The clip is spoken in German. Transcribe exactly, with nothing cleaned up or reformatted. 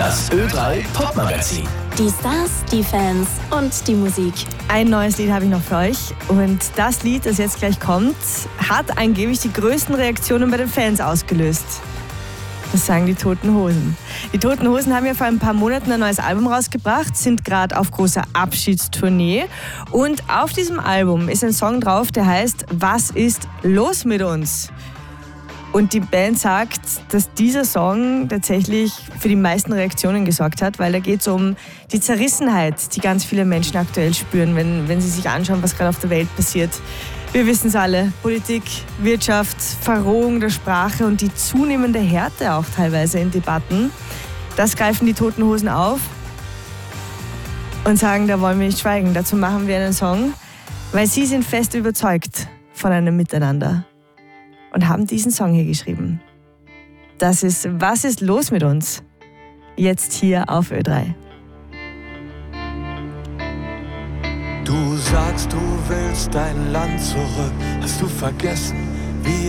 Das Ö drei Popmagazin. Die Stars, die Fans und die Musik. Ein neues Lied habe ich noch für euch. Und das Lied, das jetzt gleich kommt, hat angeblich die größten Reaktionen bei den Fans ausgelöst. Das sagen die Toten Hosen. Die Toten Hosen haben ja vor ein paar Monaten ein neues Album rausgebracht, sind gerade auf großer Abschiedstournee. Und auf diesem Album ist ein Song drauf, der heißt Was ist los mit uns? Und die Band sagt, dass dieser Song tatsächlich für die meisten Reaktionen gesorgt hat, weil da geht es um die Zerrissenheit, die ganz viele Menschen aktuell spüren, wenn, wenn sie sich anschauen, was gerade auf der Welt passiert. Wir wissen es alle, Politik, Wirtschaft, Verrohung der Sprache und die zunehmende Härte auch teilweise in Debatten. Das greifen die Toten Hosen auf und sagen, da wollen wir nicht schweigen. Dazu machen wir einen Song, weil sie sind fest überzeugt von einem Miteinander. Und haben diesen Song hier geschrieben. Das ist Was ist los mit uns? Jetzt hier auf Ö drei. Du sagst, du willst dein Land zurück. Hast du vergessen, wie